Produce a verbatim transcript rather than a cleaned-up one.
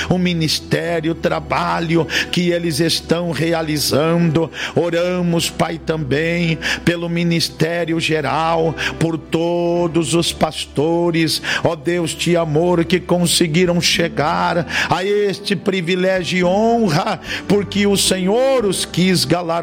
o ministério, o trabalho que eles estão realizando. Oramos, Pai, também pelo ministério geral, por todos os pastores, ó Deus de amor, que conseguiram chegar a este privilégio e honra, porque o Senhor os quis galardoar